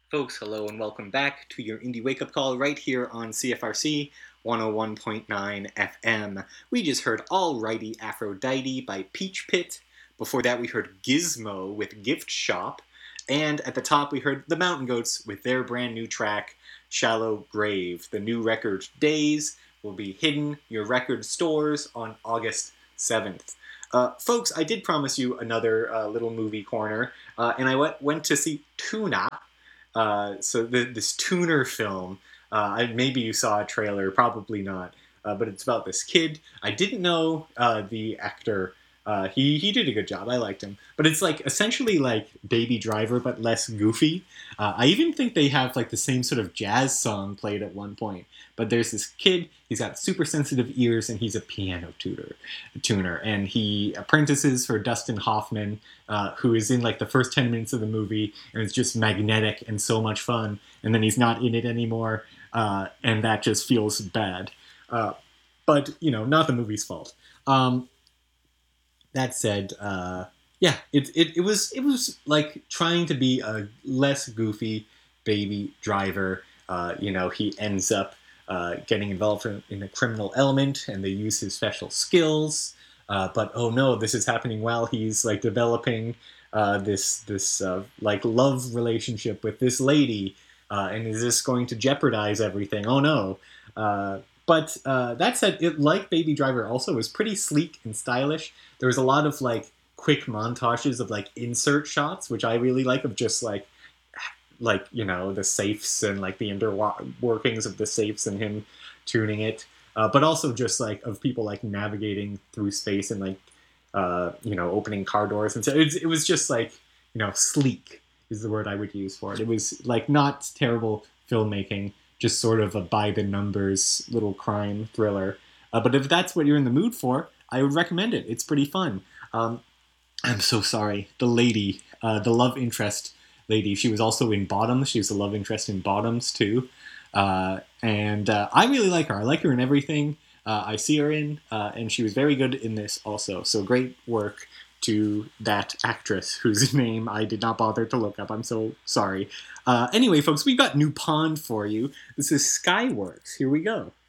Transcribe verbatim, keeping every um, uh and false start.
Folks, hello and welcome back to your Indie Wake Up Call right here on C F R C one oh one point nine F M. We just heard Alrighty Aphrodite by Peach Pit. Before that, we heard Gizmo with Gift Shop. And at the top, we heard The Mountain Goats with their brand new track, Shallow Grave. The new record Days will be hitting your record stores on August seventh. Uh, folks, I did promise you another uh, little movie corner, uh, and I went, went to see Tuna. Uh, so the, this tuner film, uh, maybe you saw a trailer, probably not, uh, but it's about this kid. I didn't know uh, the actor. Uh, he he did a good job. I liked him, but it's like essentially like Baby Driver, but less goofy. Uh, I even think they have like the same sort of jazz song played at one point. But there's this kid. He's got super sensitive ears, and he's a piano tutor, tuner, and he apprentices for Dustin Hoffman, uh, who is in like the first ten minutes of the movie, and it's just magnetic and so much fun. And then he's not in it anymore, uh, and that just feels bad. Uh, but you know, not the movie's fault. Um, that said, uh, yeah, it, it it was it was like trying to be a less goofy Baby Driver. Uh, you know, he ends up uh, getting involved in, in a criminal element, and they use his special skills. Uh, but oh no, this is happening while he's like developing uh, this this uh, like love relationship with this lady, uh, and is this going to jeopardize everything? Oh no. Uh, but uh, that said, it like Baby Driver also was pretty sleek and stylish. There was a lot of like quick montages of like insert shots, which I really like, of just like like you know the safes and like the inner workings of the safes and him tuning it, uh, but also just like of people like navigating through space and like uh, you know opening car doors, and so it, it was just like you know sleek is the word I would use for it. It was like not terrible filmmaking, just sort of a by the numbers little crime thriller. Uh, but if that's what you're in the mood for, I would recommend it. It's pretty fun. Um, I'm so sorry. The lady, uh, the love interest lady, she was also in Bottoms. She was a love interest in Bottoms too. Uh, and uh, I really like her. I like her in everything uh, I see her in, uh, and she was very good in this also. So great work to that actress whose name I did not bother to look up. I'm so sorry. Uh, anyway, folks, we've got New Pond for you. This is Skyworks. Here we go.